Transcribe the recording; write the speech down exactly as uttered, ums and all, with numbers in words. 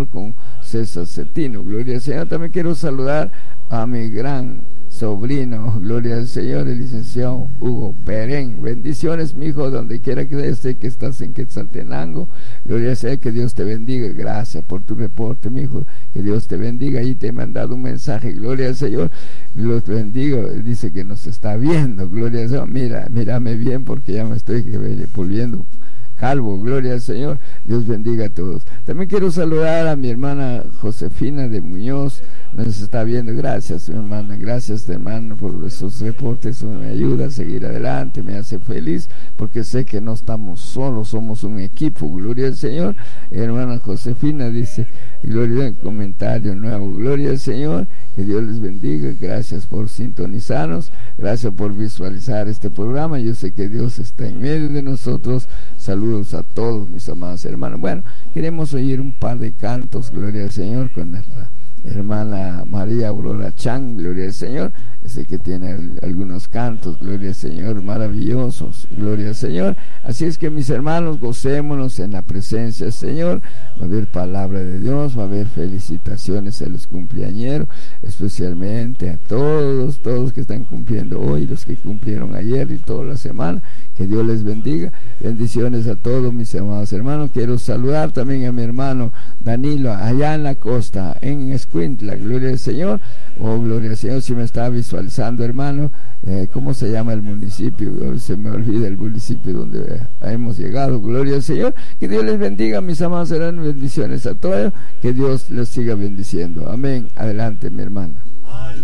con César Cetino, gloria al Señor. También quiero saludar a mi gran sobrino, gloria al Señor, el licenciado Hugo Perén. Bendiciones, mi hijo, donde quiera que estés, que estás en Quetzaltenango, gloria al Señor, que Dios te bendiga. Gracias por tu reporte, mi hijo, que Dios te bendiga. Ahí te he mandado un mensaje, gloria al Señor, Dios te bendiga. Dice que nos está viendo, gloria al Señor. Mira, mírame bien porque ya me estoy volviendo calvo, gloria al Señor. Dios bendiga a todos. También quiero saludar a mi hermana Josefina de Muñoz, nos está viendo. Gracias, mi hermana, gracias, hermano, por esos reportes. Eso me ayuda a seguir adelante, me hace feliz, porque sé que no estamos solos, somos un equipo, gloria al Señor. Hermana Josefina dice, gloria, en comentario nuevo, gloria al Señor, que Dios les bendiga. Gracias por sintonizarnos, gracias por visualizar este programa. Yo sé que Dios está en medio de nosotros. Saludos a todos mis amados hermanos. Bueno, queremos oír un par de cantos, gloria al Señor, con nuestra hermana María Aurora Chan, gloria al Señor. Sé que tiene algunos cantos, gloria al Señor, maravillosos, gloria al Señor. Así es que, mis hermanos, gocémonos en la presencia del Señor. Va a haber palabra de Dios, va a haber felicitaciones a los cumpleañeros, especialmente a todos, todos que están cumpliendo hoy, los que cumplieron ayer y toda la semana. Que Dios les bendiga. Bendiciones a todos mis amados hermanos. Quiero saludar también a mi hermano Danilo allá en la costa, en Escuintla, gloria al Señor. Oh, gloria al Señor. Si me está visualizando, hermano, eh, ¿cómo se llama el municipio? Se me olvida el municipio donde eh, hemos llegado, gloria al Señor. Que Dios les bendiga, mis amados hermanos. Bendiciones a todos. Que Dios les siga bendiciendo. Amén. Adelante, mi hermana.